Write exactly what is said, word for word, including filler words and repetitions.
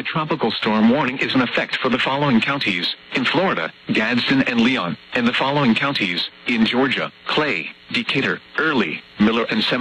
A tropical storm warning is in effect for the following counties: in Florida, Gadsden and Leon, and the following counties: in Georgia, Clay, Decatur, Early, Miller and Seminole.